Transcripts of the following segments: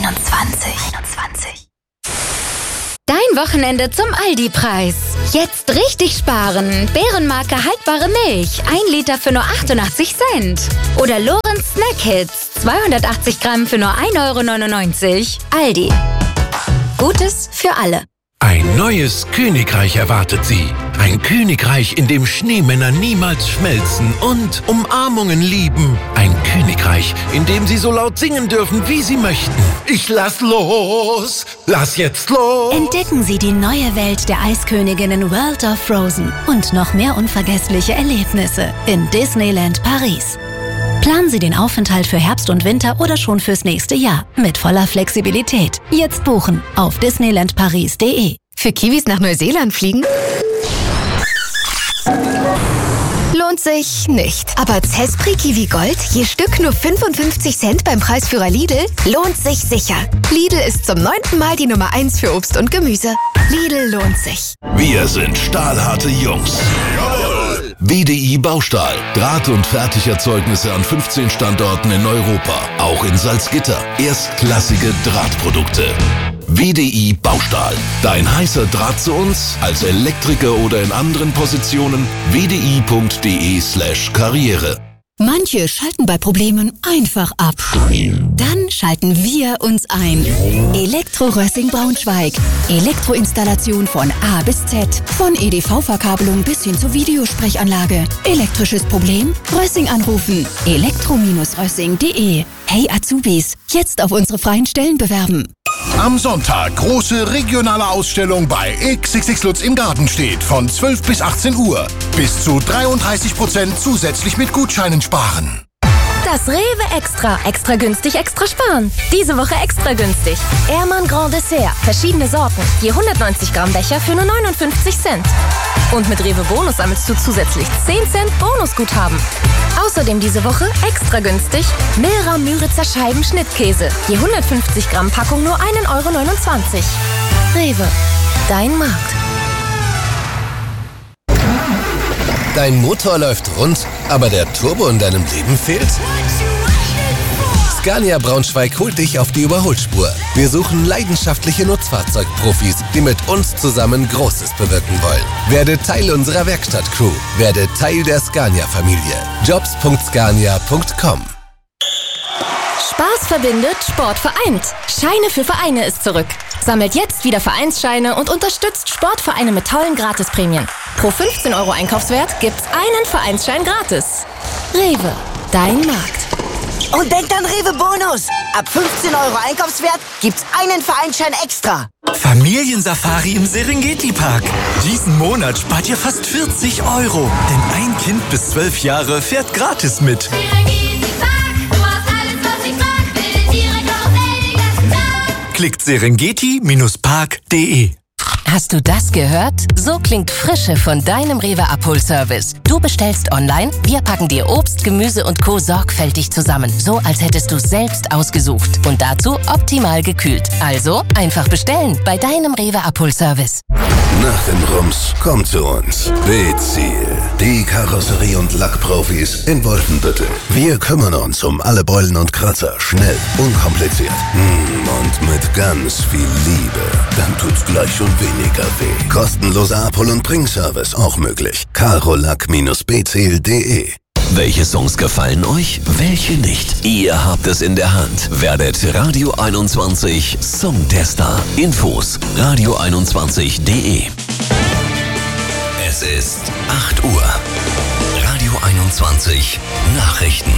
Dein Wochenende zum Aldi-Preis. Jetzt richtig sparen. Bärenmarke haltbare Milch. 1 Liter für nur 88 Cent. Oder Lorenz Snack Hits. 280 Gramm für nur 1,99 €. Aldi. Gutes für alle. Ein neues Königreich erwartet Sie. Ein Königreich, in dem Schneemänner niemals schmelzen und Umarmungen lieben. Ein Königreich, in dem Sie so laut singen dürfen, wie Sie möchten. Ich lass los! Lass jetzt los! Entdecken Sie die neue Welt der Eisköniginnen World of Frozen und noch mehr unvergessliche Erlebnisse in Disneyland Paris. Planen Sie den Aufenthalt für Herbst und Winter oder schon fürs nächste Jahr mit voller Flexibilität. Jetzt buchen auf disneylandparis.de. Für Kiwis nach Neuseeland fliegen? Lohnt sich nicht. Aber Zespri Kiwi Gold, je Stück nur 55 Cent beim Preisführer Lidl, lohnt sich sicher. Lidl ist zum 9. Mal die Nummer 1 für Obst und Gemüse. Lidl lohnt sich. Wir sind stahlharte Jungs. Jawohl! WDI Baustahl. Draht- und Fertigerzeugnisse an 15 Standorten in Europa. Auch in Salzgitter. Erstklassige Drahtprodukte. WDI Baustahl. Dein heißer Draht zu uns? Als Elektriker oder in anderen Positionen? wdi.de/Karriere. Manche schalten bei Problemen einfach ab. Dann schalten wir uns ein. Elektro Rössing Braunschweig. Elektroinstallation von A bis Z. Von EDV-Verkabelung bis hin zur Videosprechanlage. Elektrisches Problem? Rössing anrufen. elektro-rössing.de. Hey Azubis, jetzt auf unsere freien Stellen bewerben. Am Sonntag große regionale Ausstellung bei XXX Lutz im Gartenstedt von 12 bis 18 Uhr. Bis zu 33% zusätzlich mit Gutscheinen sparen. Das Rewe Extra. Extra günstig, extra sparen. Diese Woche extra günstig. Ehrmann Grand Dessert. Verschiedene Sorten. Je 190 Gramm Becher für nur 59 Cent. Und mit Rewe Bonus sammelst du zusätzlich 10 Cent Bonusguthaben. Außerdem diese Woche extra günstig Milra Müritzer Scheiben Schnittkäse. Je 150 Gramm Packung nur 1,29 €. Rewe. Dein Markt. Dein Motor läuft rund, aber der Turbo in deinem Leben fehlt? Scania Braunschweig holt dich auf die Überholspur. Wir suchen leidenschaftliche Nutzfahrzeugprofis, die mit uns zusammen Großes bewirken wollen. Werde Teil unserer Werkstattcrew. Werde Teil der Scania-Familie. jobs.scania.com. Spaß verbindet, Sport vereint. Scheine für Vereine ist zurück. Sammelt jetzt wieder Vereinsscheine und unterstützt Sportvereine mit tollen Gratisprämien. Pro 15 € Einkaufswert gibt's einen Vereinsschein gratis. Rewe, dein Markt. Und denkt an Rewe Bonus. Ab 15 € Einkaufswert gibt's einen Vereinsschein extra. Familiensafari im Serengeti-Park. Diesen Monat spart ihr fast 40 €. Denn ein Kind bis 12 Jahre fährt gratis mit. Serengeti-Park, du hast alles, was ich mag. Wilde Tiere, Karussell, den ganzen Tag. Klickt serengeti-park.de. Hast du das gehört? So klingt Frische von deinem Rewe Abholservice. Du bestellst online, wir packen dir Obst, Gemüse und Co. sorgfältig zusammen. So, als hättest du es selbst ausgesucht. Und dazu optimal gekühlt. Also, einfach bestellen bei deinem Rewe Abholservice. Nach dem Rums kommt zu uns. B-Ziel. Die Karosserie- und Lackprofis in Wolfenbüttel. Wir kümmern uns um alle Beulen und Kratzer. Schnell, unkompliziert. Und mit ganz viel Liebe. Dann tut's gleich schon weniger weh. Kostenloser Abhol- und Bringservice auch möglich. karolack-bziel.de. Welche Songs gefallen euch? Welche nicht? Ihr habt es in der Hand. Werdet Radio 21 Songtester. Infos radio21.de. Es ist 8 Uhr. Radio 21 Nachrichten.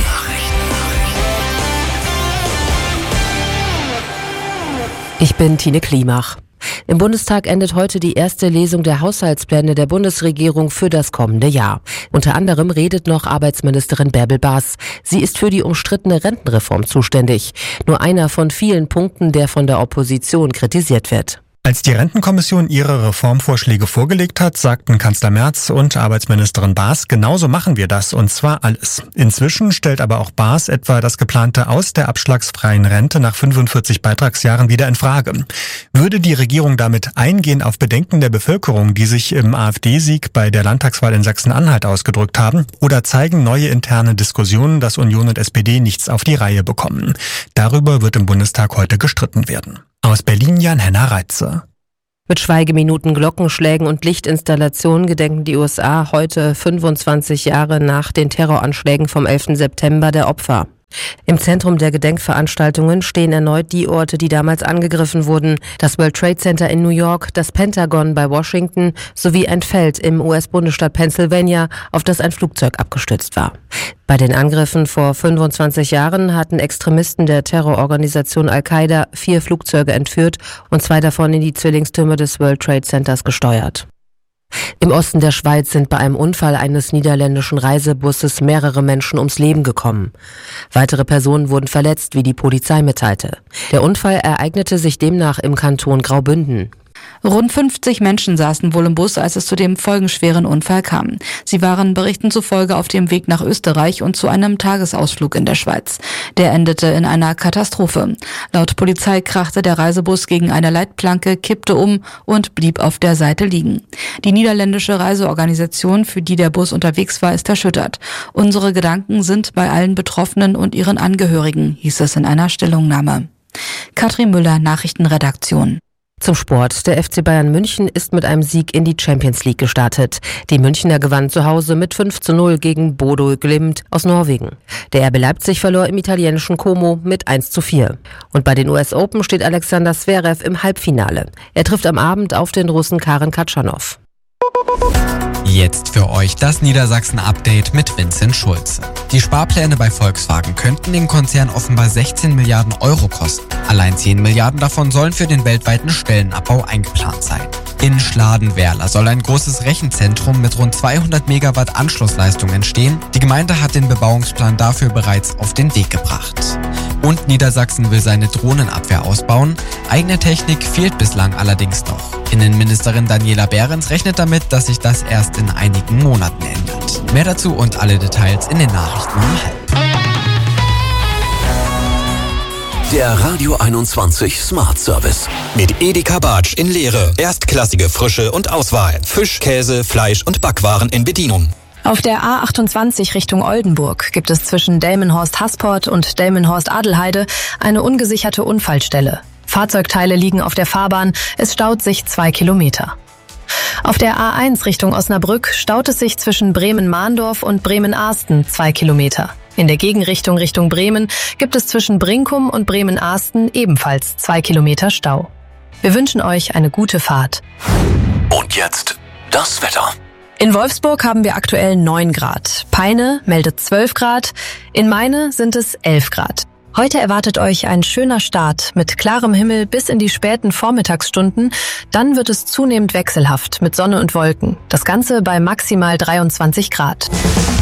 Ich bin Tine Klimach. Im Bundestag endet heute die erste Lesung der Haushaltspläne der Bundesregierung für das kommende Jahr. Unter anderem redet noch Arbeitsministerin Bärbel Baas. Sie ist für die umstrittene Rentenreform zuständig. Nur einer von vielen Punkten, der von der Opposition kritisiert wird. Als die Rentenkommission ihre Reformvorschläge vorgelegt hat, sagten Kanzler Merz und Arbeitsministerin Baas, genauso machen wir das, und zwar alles. Inzwischen stellt aber auch Baas etwa das geplante Aus der abschlagsfreien Rente nach 45 Beitragsjahren wieder in Frage. Würde die Regierung damit eingehen auf Bedenken der Bevölkerung, die sich im AfD-Sieg bei der Landtagswahl in Sachsen-Anhalt ausgedrückt haben, oder zeigen neue interne Diskussionen, dass Union und SPD nichts auf die Reihe bekommen? Darüber wird im Bundestag heute gestritten werden. Aus Berlin Jan-Henner Reitze. Mit Schweigeminuten, Glockenschlägen und Lichtinstallationen gedenken die USA heute 25 Jahre nach den Terroranschlägen vom 11. September der Opfer. Im Zentrum der Gedenkveranstaltungen stehen erneut die Orte, die damals angegriffen wurden. Das World Trade Center in New York, das Pentagon bei Washington sowie ein Feld im US-Bundesstaat Pennsylvania, auf das ein Flugzeug abgestürzt war. Bei den Angriffen vor 25 Jahren hatten Extremisten der Terrororganisation Al-Qaida 4 Flugzeuge entführt und 2 davon in die Zwillingstürme des World Trade Centers gesteuert. Im Osten der Schweiz sind bei einem Unfall eines niederländischen Reisebusses mehrere Menschen ums Leben gekommen. Weitere Personen wurden verletzt, wie die Polizei mitteilte. Der Unfall ereignete sich demnach im Kanton Graubünden. Rund 50 Menschen saßen wohl im Bus, als es zu dem folgenschweren Unfall kam. Sie waren Berichten zufolge auf dem Weg nach Österreich und zu einem Tagesausflug in der Schweiz. Der endete in einer Katastrophe. Laut Polizei krachte der Reisebus gegen eine Leitplanke, kippte um und blieb auf der Seite liegen. Die niederländische Reiseorganisation, für die der Bus unterwegs war, ist erschüttert. Unsere Gedanken sind bei allen Betroffenen und ihren Angehörigen, hieß es in einer Stellungnahme. Katrin Müller, Nachrichtenredaktion. Zum Sport. Der FC Bayern München ist mit einem Sieg in die Champions League gestartet. Die Münchner gewannen zu Hause mit 5:0 gegen Bodo Glimt aus Norwegen. Der RB Leipzig verlor im italienischen Como mit 1:4. Und bei den US Open steht Alexander Zverev im Halbfinale. Er trifft am Abend auf den Russen Karen Katschanow. Jetzt für euch das Niedersachsen-Update mit Vincent Schulze. Die Sparpläne bei Volkswagen könnten den Konzern offenbar 16 Milliarden Euro kosten. Allein 10 Milliarden davon sollen für den weltweiten Stellenabbau eingeplant sein. In Schladen-Werla soll ein großes Rechenzentrum mit rund 200 Megawatt Anschlussleistung entstehen. Die Gemeinde hat den Bebauungsplan dafür bereits auf den Weg gebracht. Und Niedersachsen will seine Drohnenabwehr ausbauen. Eigene Technik fehlt bislang allerdings noch. Innenministerin Daniela Behrens rechnet damit, dass sich das erst in einigen Monaten ändert. Mehr dazu und alle Details in den Nachrichten um 12:30. Der Radio 21 Smart Service. Mit Edeka Bartsch in Leere. Erstklassige Frische und Auswahl. Fisch, Käse, Fleisch und Backwaren in Bedienung. Auf der A28 Richtung Oldenburg gibt es zwischen Delmenhorst-Hasport und Delmenhorst-Adelheide eine ungesicherte Unfallstelle. Fahrzeugteile liegen auf der Fahrbahn, es staut sich 2 Kilometer. Auf der A1 Richtung Osnabrück staut es sich zwischen Bremen-Mahndorf und Bremen-Ahsten 2 Kilometer. In der Gegenrichtung Richtung Bremen gibt es zwischen Brinkum und Bremen-Ahsten ebenfalls 2 Kilometer Stau. Wir wünschen euch eine gute Fahrt. Und jetzt das Wetter. In Wolfsburg haben wir aktuell 9 Grad. Peine meldet 12 Grad. In Meine sind es 11 Grad. Heute erwartet euch ein schöner Start mit klarem Himmel bis in die späten Vormittagsstunden. Dann wird es zunehmend wechselhaft mit Sonne und Wolken. Das Ganze bei maximal 23 Grad.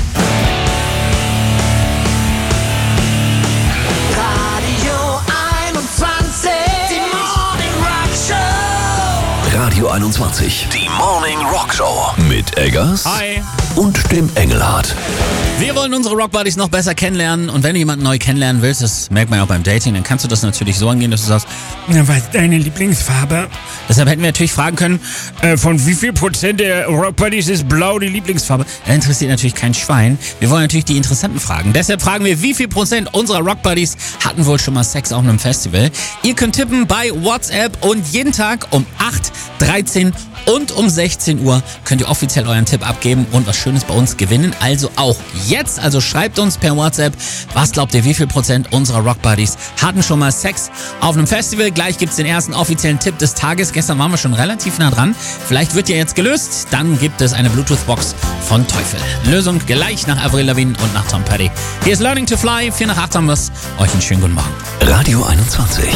Radio 21, die Morning Rock Show mit Eggers. Hi. Und dem Engelhardt. Wir wollen unsere Rock Buddies noch besser kennenlernen und wenn du jemanden neu kennenlernen willst, das merkt man ja auch beim Dating, dann kannst du das natürlich so angehen, dass du sagst, was ist deine Lieblingsfarbe? Deshalb hätten wir natürlich fragen können, von wie viel Prozent der Rock Buddies ist blau die Lieblingsfarbe? Das interessiert natürlich kein Schwein. Wir wollen natürlich die interessanten Fragen. Deshalb fragen wir, wie viel Prozent unserer Rock Buddies hatten wohl schon mal Sex auf einem Festival? Ihr könnt tippen bei WhatsApp und jeden Tag um 8, 13 und um 16 Uhr könnt ihr offiziell euren Tipp abgeben und was Schönes bei uns gewinnen. Also auch jetzt. Also schreibt uns per WhatsApp, was glaubt ihr, wie viel Prozent unserer Rock Buddies hatten schon mal Sex auf einem Festival? Gleich gibt's den ersten offiziellen Tipp des Tages. Gestern waren wir schon relativ nah dran. Vielleicht wird ja jetzt gelöst. Dann gibt es eine Bluetooth-Box von Teufel. Lösung gleich nach Avril Lavigne und nach Tom Petty. Hier ist Learning to Fly. 7:45 haben wir's. Euch einen schönen guten Morgen. Radio 21.